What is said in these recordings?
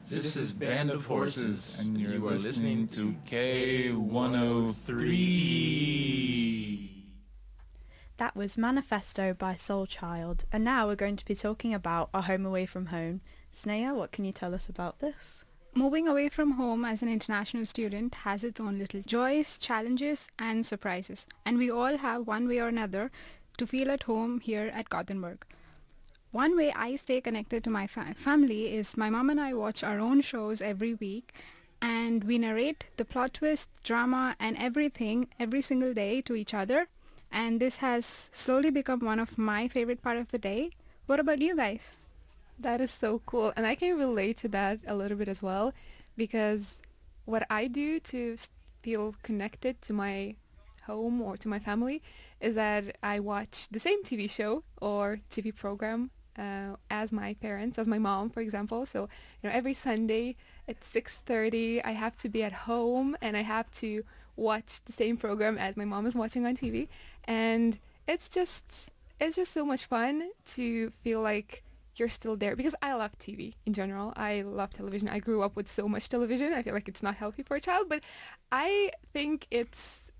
This is Band of Horses, and you're listening to K103. That was Manifesto by Soul Child, and now we're going to be talking about Our Home Away from Home. Sneha, what can you tell us about this? Moving away from home as an international student has its own little joys, challenges and surprises, and we all have one way or another to feel at home here at Gothenburg. One way I stay connected to my family is my mom and I watch our own shows every week, and we narrate the plot twist, drama and everything every single day to each other, and this has slowly become one of my favorite part of the day. What about you guys? That is so cool. And I can relate to that a little bit as well, because what I do to feel connected to my home or to my family is that I watch the same TV show or TV program as my parents, as my mom, for example. So, every Sunday at 6:30, I have to be at home and I have to watch the same program as my mom is watching on TV. And it's just so much fun to feel like you're still there, because I love TV in general. I love television. I grew up with so much television. I feel like it's not healthy for a child, but I think it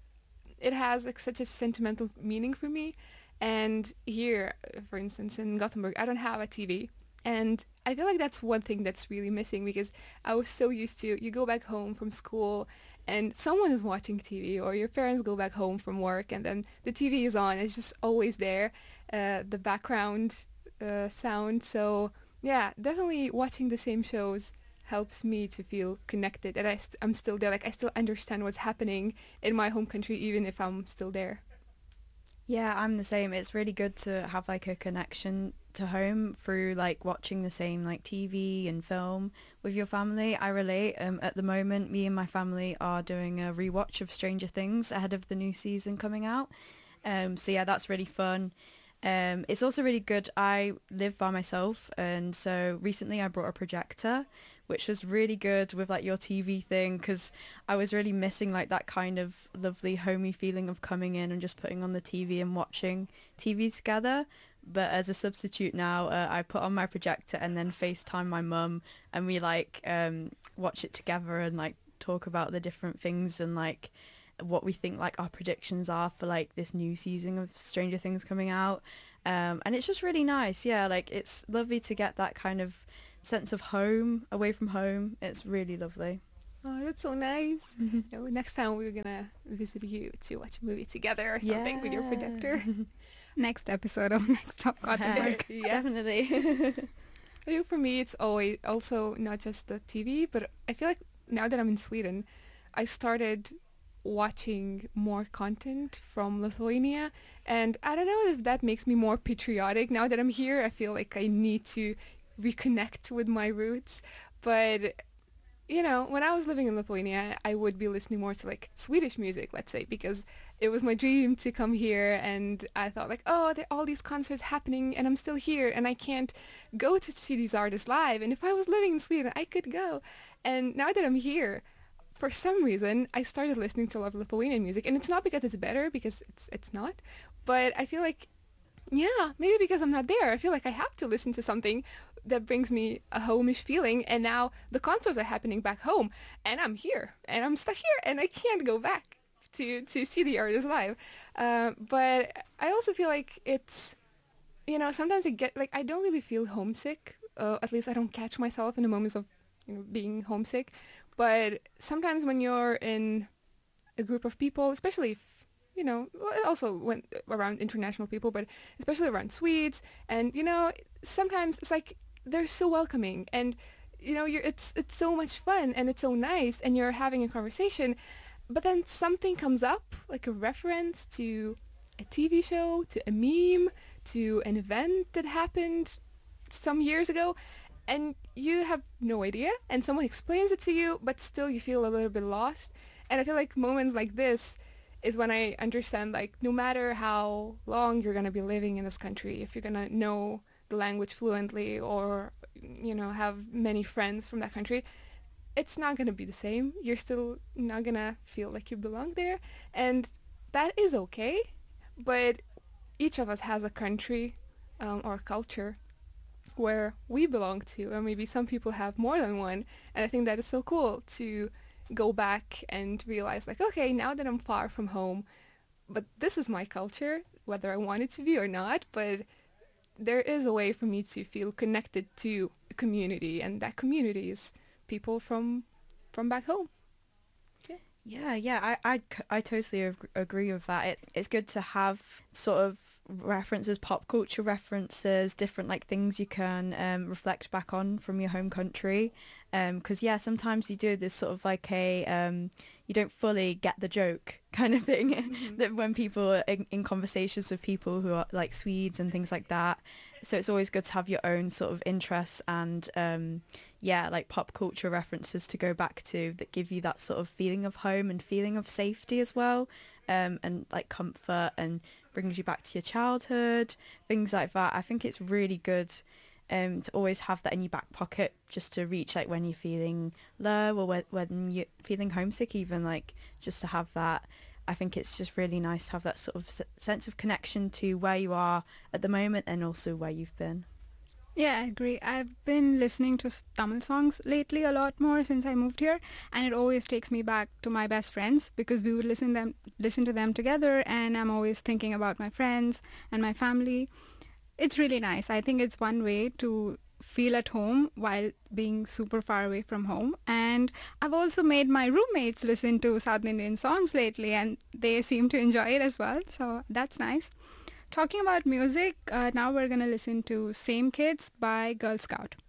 has like such a sentimental meaning for me. And here, for instance, in Gothenburg, I don't have a TV. And I feel like that's one thing that's really missing, because I was so used to, you go back home from school and someone is watching TV, or your parents go back home from work and then the TV is on. It's just always there, the background sound. So yeah, definitely watching the same shows helps me to feel connected, and I'm still there. Like, I still understand what's happening in my home country even if I'm still there. Yeah, I'm the same. It's really good to have like a connection to home through like watching the same like TV and film with your family. I relate. At the moment, me and my family are doing a rewatch of Stranger Things ahead of the new season coming out. So yeah, that's really fun. It's also really good. I live by myself, and so recently I brought a projector, which was really good with like your TV thing, because I was really missing like that kind of lovely homey feeling of coming in and just putting on the TV and watching TV together. But as a substitute now, I put on my projector and then FaceTime my mum, and we like watch it together and like talk about the different things and like what we think like our predictions are for like this new season of Stranger Things coming out, and it's just really nice. Yeah, like it's lovely to get that kind of sense of home away from home. It's really lovely. Oh, that's so nice. Next time we're gonna visit you to watch a movie together or something with your projector. Next episode of Next Top Gothenburg. Definitely. I think for me it's always also not just the TV, but I feel like now that I'm in Sweden, I started watching more content from Lithuania, and I don't know if that makes me more patriotic. Now that I'm here, I feel like I need to reconnect with my roots. But when I was living in Lithuania, I would be listening more to like Swedish music, let's say, because it was my dream to come here, and I thought like, oh, there are all these concerts happening and I'm still here and I can't go to see these artists live, and if I was living in Sweden I could go. And now that I'm here, for some reason, I started listening to a lot of Lithuanian music, and it's not because it's better, because it's not, but I feel like, yeah, maybe because I'm not there, I feel like I have to listen to something that brings me a homeish feeling, and now the concerts are happening back home, and I'm here, and I'm stuck here, and I can't go back to see the artists live. But I also feel like it's, sometimes I don't really feel homesick, at least I don't catch myself in the moments of being homesick. But sometimes when you're in a group of people, especially if, also when around international people, but especially around Swedes, and sometimes it's like they're so welcoming, and it's so much fun and it's so nice, and you're having a conversation, but then something comes up, like a reference to a TV show, to a meme, to an event that happened some years ago, and you have no idea, and someone explains it to you, but still you feel a little bit lost. And I feel like moments like this is when I understand, like, no matter how long you're going to be living in this country, if you're going to know the language fluently or, have many friends from that country, it's not going to be the same. You're still not going to feel like you belong there. And that is okay. But each of us has a country or a culture where we belong to, or maybe some people have more than one. And I think that is so cool to go back and realize like, okay, now that I'm far from home, but this is my culture, whether I want it to be or not, but there is a way for me to feel connected to a community, and that community is people from back home. I totally agree with that. It's good to have sort of references, pop culture references, different like things you can reflect back on from your home country. Because sometimes you do this sort of like a you don't fully get the joke kind of thing that when people are in conversations with people who are like Swedes and things like that. So it's always good to have your own sort of interests and like pop culture references to go back to that give you that sort of feeling of home and feeling of safety as well, and like comfort, and brings you back to your childhood, things like that. I think it's really good to always have that in your back pocket, just to reach like when you're feeling low, or when you're feeling homesick even, like just to have that. I think it's just really nice to have that sort of sense of connection to where you are at the moment and also where you've been. Yeah, I agree. I've been listening to Tamil songs lately a lot more since I moved here, and it always takes me back to my best friends, because we would listen to them together, and I'm always thinking about my friends and my family. It's really nice. I think it's one way to feel at home while being super far away from home. And I've also made my roommates listen to South Indian songs lately, and they seem to enjoy it as well. So that's nice. Talking about music, now we're going to listen to Same Kids by Girl Scout.